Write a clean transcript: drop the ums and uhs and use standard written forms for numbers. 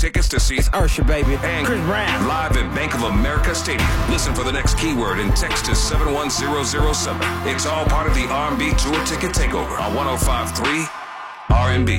Tickets to see Usher, baby. and Chris Brown. live at Bank of America Stadium. Listen for the next keyword and text to 71007. It's all part of the R&B Tour Ticket Takeover on 105.3 R&B.